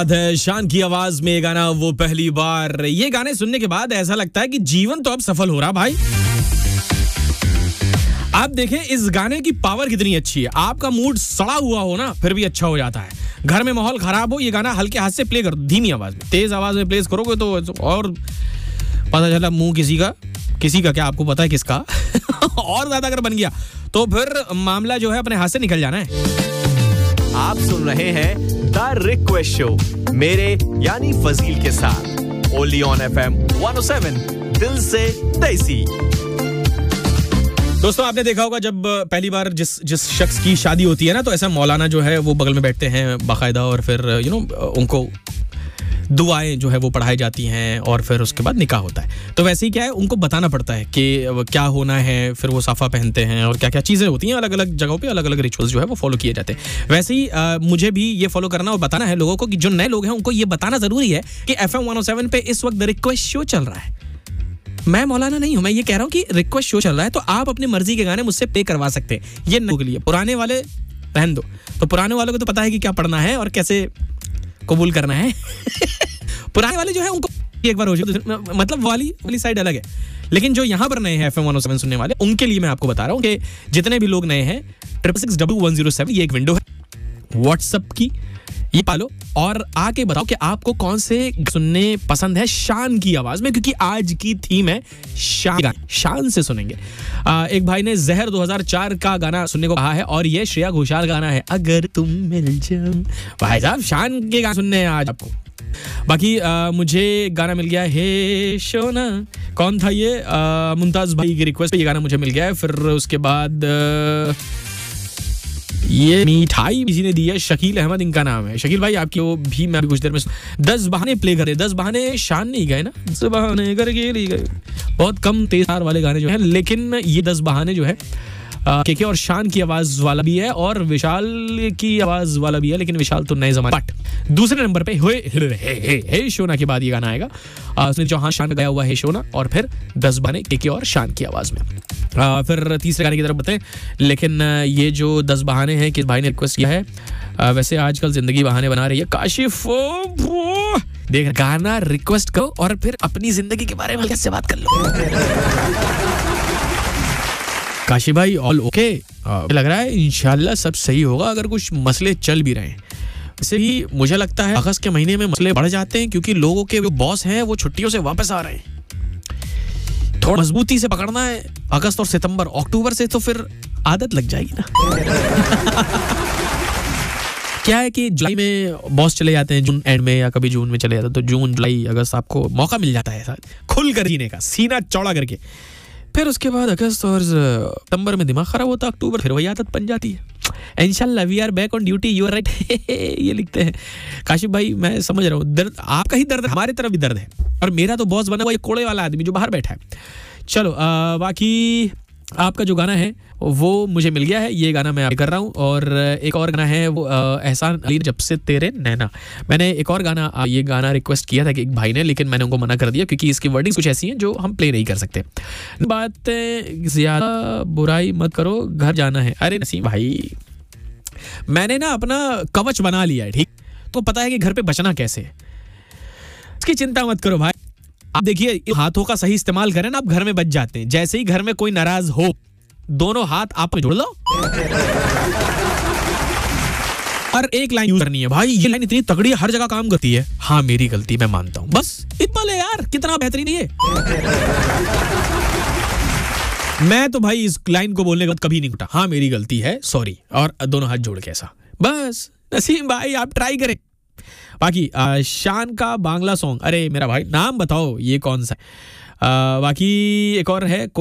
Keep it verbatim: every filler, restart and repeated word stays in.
शान की आवाज में ये गाना वो पहली बार, ये गाने सुनने के बाद ऐसा लगता है कि जीवन तो अब सफल हो रहा भाई। आप देखें इस गाने की पावर कितनी अच्छी है। आपका मूड सड़ा हुआ हो ना फिर भी अच्छा हो जाता है। घर में माहौल खराब हो, ये गाना हल्के हाथ से प्ले कर दो, धीमी आवाज में। तेज आवाज में प्ले करोगे तो और पता चला मुंह किसी का किसी का क्या आपको पता है किसका और ज्यादा अगर बन गया तो फिर मामला जो है अपने हाथ से निकल जाना है। आप सुन रहे हैं द रिक्वेस्ट शो मेरे यानी फजील के साथ only on FM one O seven, दिल से देसी। दोस्तों आपने देखा होगा जब पहली बार जिस जिस शख्स की शादी होती है ना तो ऐसा मौलाना जो है वो बगल में बैठते हैं बाकायदा और फिर यू नो उनको दुआएं जो है वो पढ़ाई जाती हैं और फिर उसके बाद निकाह होता है। तो वैसे ही क्या है उनको बताना पड़ता है कि क्या होना है, फिर वो साफा पहनते हैं और क्या क्या चीज़ें होती हैं। अलग अलग जगहों पे अलग अलग रिचुअल्स जो है वो फॉलो किए जाते हैं। वैसे ही आ, मुझे भी ये फॉलो करना और बताना है लोगों को कि जो नए लोग हैं उनको ये बताना ज़रूरी है कि F M one O seven पे इस वक्त रिक्वेस्ट शो चल रहा है। मैं मौलाना नहीं हूं, मैं ये कह रहा हूं कि रिक्वेस्ट शो चल रहा है तो आप अपनी मर्जी के गाने मुझसे प्ले करवा सकते हैं। ये नए के लिए, पुराने वाले रहन दो। तो पुराने वालों को तो पता है कि क्या पढ़ना है और कैसे कबूल करना है पुराने वाले जो है उनको एक बार हो जाए, मतलब वाली वाली साइड अलग है। लेकिन जो यहाँ पर नए हैं F M one O seven सुनने वाले, उनके लिए मैं आपको बता रहा हूँ कि जितने भी लोग नए हैं, triple six double one zero seven ये एक विंडो है व्हाट्सएप की, ये पालो और आके बताओ कि आपको कौन से सुनने पसंद है शान की आवाज में, क्योंकि आज की थीम है शान। शान से सुनेंगे। आ, एक भाई ने जहर दो हज़ार चार का गाना सुनने को कहा है और ये श्रेया घोषाल गाना है अगर तुम मिल जाओ। भाई साहब शान के गाने सुनने हैं आज आपको। बाकी आ, मुझे गाना मिल गया है शोना, कौन था ये, आ, मुमताज भाई की रिक्वेस्ट पे ये गाना मुझे मिल गया है। फिर उसके बाद आ, ये मिठाई किसी ने दी है, शकील अहमद इनका नाम है। शकील भाई आपकी वो भी मैं अभी कुछ देर में दस बहाने प्ले करे। दस बहाने शान नहीं गए ना, दस बहाने करके नहीं गए। बहुत कम तेज तार वाले गाने जो है, लेकिन ये दस बहाने जो है केके और शान की आवाज वाला भी है और विशाल की आवाज वाला भी है, लेकिन विशाल तो नए जमाने। बट दूसरे नंबर पे हे हे हे हे शोना के बाद ये गाना आएगा। उसने चौहान शान गाया हुआ है शोना और फिर दस बहाने केके और शान की आवाज में। आ, फिर तीसरे गाने की तरफ बताएं, लेकिन ये जो दस बहाने हैं किस भाई ने रिक्वेस्ट किया है। आ, वैसे आजकल जिंदगी बहाने बना रही है काशिफ। देख गाना रिक्वेस्ट करो और फिर अपनी जिंदगी के बारे में कैसे बात कर लो। काशी भाई ऑल ओके लग रहा है, इंशाल्लाह सब सही होगा अगर कुछ मसले चल भी रहे हैं। वैसे ही मुझे लगता है अगस्त के महीने में मसले बढ़ जाते हैं क्योंकि लोगों के जो बॉस हैं वो छुट्टियों से वापस आ रहे हैं। थोड़ा मजबूती से पकड़ना है अगस्त और सितंबर। अक्टूबर से तो फिर आदत लग जाएगी ना। क्या है कि जुलाई में बॉस चले जाते हैं, जून एंड में या कभी जून में चले जाते हैं, तो जून जुलाई अगस्त आपको मौका मिल जाता है खुल कर जीने का, सीना चौड़ा करके। फिर उसके बाद अगस्त और सितंबर में दिमाग खराब होता है, अक्टूबर फिर वही आदत बन जाती है। इंशाल्लाह we are back on duty, you are right. ये लिखते हैं काशिफ भाई, मैं समझ रहा हूँ दर्द आपका ही दर्द है, हमारी तरफ भी दर्द है। और मेरा तो बॉस बना हुआ ये कोड़े वाला आदमी जो बाहर बैठा है। चलो आ, बाकी आपका जो गाना है वो मुझे मिल गया है, ये गाना मैं कर रहा हूँ। और एक और गाना है वो एहसान अली जब से तेरे नैना। मैंने एक और गाना ये गाना रिक्वेस्ट किया था कि एक भाई ने, लेकिन मैंने उनको मना कर दिया क्योंकि इसकी वर्डिंग्स कुछ ऐसी हैं जो हम प्ले नहीं कर सकते। बातें ज्यादा बुराई मत करो, घर जाना है। अरे नसीम भाई मैंने ना अपना कवच बना लिया है, ठीक तो पता है कि घर पे बचना कैसे है, इसकी चिंता मत करो भाई। आप देखिए हाथों का सही इस्तेमाल करें ना, आप घर में बच जाते हैं। जैसे ही घर में कोई नाराज हो, दोनों हाथ आप में जोड़ लो और एक लाइन यूज करनी है। भाई ये लाइन इतनी तगड़ी है, हर जगह काम करती है। हाँ मेरी गलती, मैं मानता हूँ, बस इतना ले यार, कितना बेहतरीन है। मैं तो भाई इस लाइन को बोलने के बाद कभी नहीं उठा, हाँ मेरी गलती है, सॉरी, और दोनों हाथ जोड़ के ऐसा। बस नसीम भाई आप ट्राई करें। बाकी आ, शान का बांग्ला सॉन्ग, अरे मेरा भाई नाम बताओ ये कौन सा है। आ, बाकी एक और है